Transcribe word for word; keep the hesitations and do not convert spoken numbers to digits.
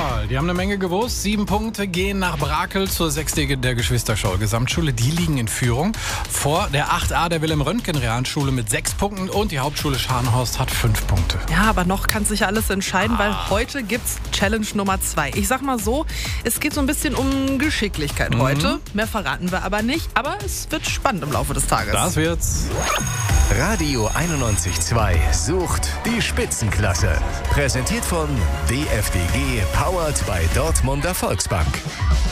mal, die haben eine Menge gewusst. Sieben Punkte gehen nach Brakel zur sechs D der Geschwisterschau Gesamtschule. Die liegen in Führung vor der acht a der Wilhelm-Röntgen-Realschule mit sechs Punkten und die Hauptschule Scharnhorst hat fünf Punkte. Ja, aber noch kann sich alles entscheiden, weil heute gibt's Challenge Nummer zwei. Ich sag mal so, es geht so ein bisschen um Geschicklichkeit Mhm. heute. Mehr verraten wir aber nicht, aber es wird spannend im Laufe des Tages. Das wird's. Radio einundneunzig Komma zwei sucht die Spitzenklasse. Präsentiert von D F D G, powered by Dortmunder Volksbank.